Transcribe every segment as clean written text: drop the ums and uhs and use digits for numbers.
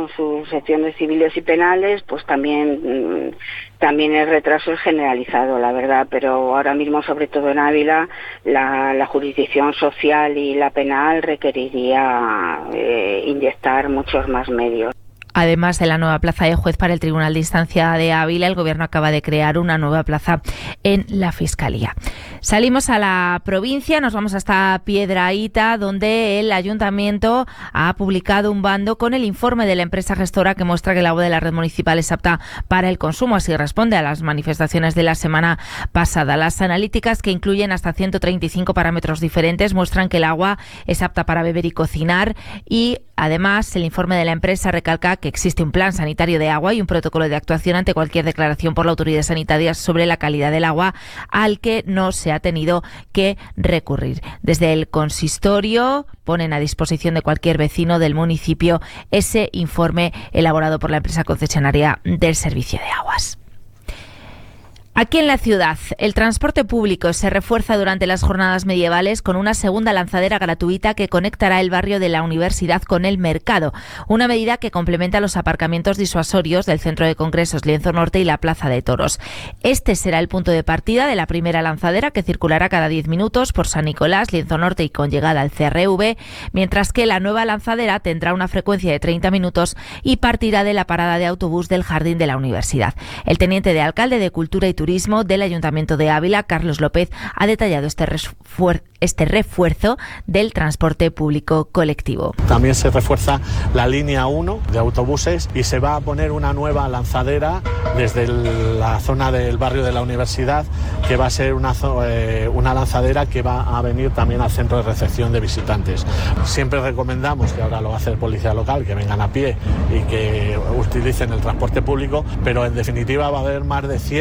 con sus secciones civiles y penales, pues también el retraso es generalizado, la verdad, pero ahora mismo, sobre todo en Ávila, la jurisdicción social y la penal requeriría inyectar muchos más medios. Además de la nueva plaza de juez para el Tribunal de Instancia de Ávila, el Gobierno acaba de crear una nueva plaza en la Fiscalía. Salimos a la provincia, nos vamos hasta Piedrahíta, donde el Ayuntamiento ha publicado un bando con el informe de la empresa gestora que muestra que el agua de la red municipal es apta para el consumo. Así responde a las manifestaciones de la semana pasada. Las analíticas, que incluyen hasta 135 parámetros diferentes, muestran que el agua es apta para beber y cocinar, y además el informe de la empresa recalca que existe un plan sanitario de agua y un protocolo de actuación ante cualquier declaración por la autoridad sanitaria sobre la calidad del agua, al que no se ha tenido que recurrir. Desde el consistorio ponen a disposición de cualquier vecino del municipio ese informe elaborado por la empresa concesionaria del servicio de aguas. Aquí en la ciudad, el transporte público se refuerza durante las jornadas medievales con una segunda lanzadera gratuita que conectará el barrio de la Universidad con el mercado, una medida que complementa los aparcamientos disuasorios del Centro de Congresos Lienzo Norte y la Plaza de Toros. Este será el punto de partida de la primera lanzadera, que circulará cada 10 minutos por San Nicolás, Lienzo Norte y con llegada al CRV, mientras que la nueva lanzadera tendrá una frecuencia de 30 minutos y partirá de la parada de autobús del Jardín de la Universidad. El teniente de alcalde de Cultura y Turismo del Ayuntamiento de Ávila, Carlos López, ha detallado este refuerzo del transporte público colectivo. También se refuerza la línea 1 de autobuses y se va a poner una nueva lanzadera desde la zona del barrio de la Universidad, que va a ser una lanzadera que va a venir también al centro de recepción de visitantes. Siempre recomendamos, que ahora lo va a hacer Policía Local, que vengan a pie y que utilicen el transporte público, pero en definitiva va a haber más de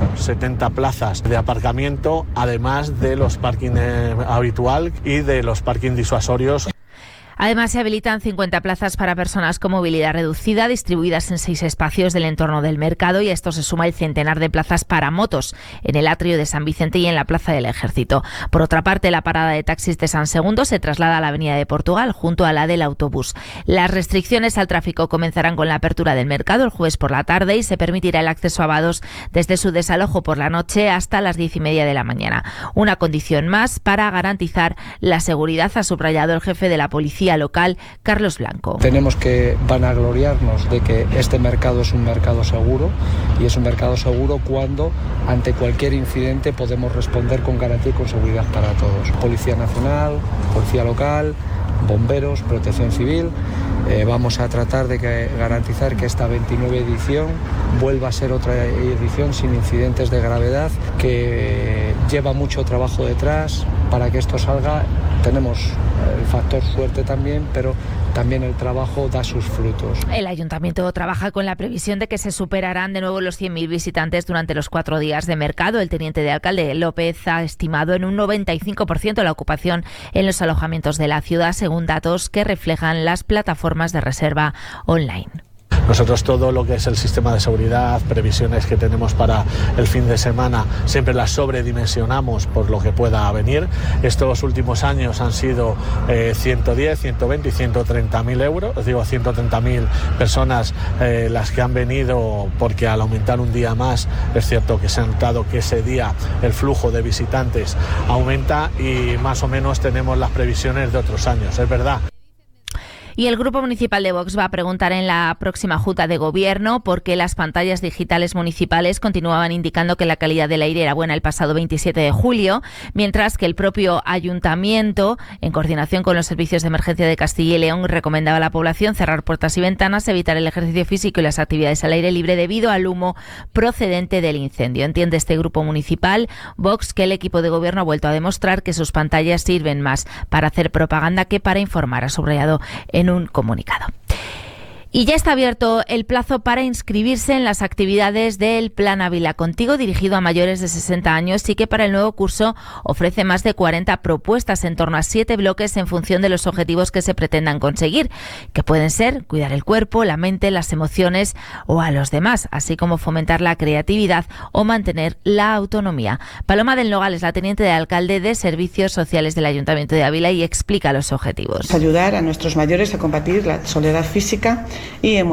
170 plazas de aparcamiento, además de los parkings habitual y de los parkings disuasorios. Además, se habilitan 50 plazas para personas con movilidad reducida, distribuidas en 6 espacios del entorno del mercado, y a esto se suma el centenar de plazas para motos en el atrio de San Vicente y en la Plaza del Ejército. Por otra parte, la parada de taxis de San Segundo se traslada a la Avenida de Portugal, junto a la del autobús. Las restricciones al tráfico comenzarán con la apertura del mercado el jueves por la tarde, y se permitirá el acceso a vados desde su desalojo por la noche hasta las 10:30 de la mañana. Una condición más para garantizar la seguridad, ha subrayado el jefe de la Policía Local, Carlos Blanco. Tenemos que vanagloriarnos de que este mercado es un mercado seguro, y es un mercado seguro cuando ante cualquier incidente podemos responder con garantía y con seguridad para todos. Policía Nacional, Policía Local, bomberos, Protección Civil. Vamos a tratar de garantizar que esta 29 edición vuelva a ser otra edición sin incidentes de gravedad, que lleva mucho trabajo detrás para que esto salga. Tenemos el factor suerte también, pero también el trabajo da sus frutos. El Ayuntamiento trabaja con la previsión de que se superarán de nuevo los 100.000 visitantes durante los 4 días de mercado. El teniente de alcalde López ha estimado en un 95% la ocupación en los alojamientos de la ciudad, según datos que reflejan las plataformas de reserva online. Nosotros todo lo que es el sistema de seguridad, previsiones que tenemos para el fin de semana, siempre las sobredimensionamos por lo que pueda venir. Estos últimos años han sido 110, 120 y 130.000 euros. Os digo, 130.000 personas las que han venido, porque al aumentar un día más es cierto que se ha notado que ese día el flujo de visitantes aumenta, y más o menos tenemos las previsiones de otros años, es verdad. Y el Grupo Municipal de Vox va a preguntar en la próxima Junta de Gobierno por qué las pantallas digitales municipales continuaban indicando que la calidad del aire era buena el pasado 27 de julio, mientras que el propio Ayuntamiento, en coordinación con los servicios de emergencia de Castilla y León, recomendaba a la población cerrar puertas y ventanas, evitar el ejercicio físico y las actividades al aire libre debido al humo procedente del incendio. Entiende este Grupo Municipal Vox que el equipo de Gobierno ha vuelto a demostrar que sus pantallas sirven más para hacer propaganda que para informar, ha subrayado en un comunicado. Y ya está abierto el plazo para inscribirse en las actividades del Plan Ávila Contigo, dirigido a mayores de 60 años, y que para el nuevo curso ofrece más de 40 propuestas en torno a 7 bloques en función de los objetivos que se pretendan conseguir, que pueden ser cuidar el cuerpo, la mente, las emociones o a los demás, así como fomentar la creatividad o mantener la autonomía. Paloma del Nogal es la teniente de alcalde de Servicios Sociales del Ayuntamiento de Ávila y explica los objetivos. Ayudar a nuestros mayores a combatir la soledad física y emocional